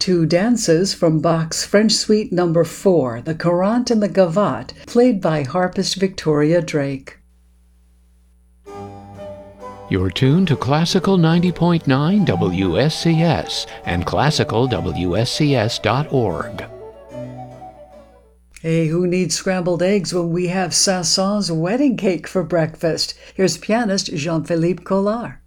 two dances from Bach's French Suite No. 4, the Courante and the Gavotte, played by harpist Victoria Drake. You're tuned to Classical 90.9 WSCS and classicalwscs.org. Hey, who needs scrambled eggs when we have Saint-Saëns wedding cake for breakfast? Here's pianist Jean-Philippe Collard.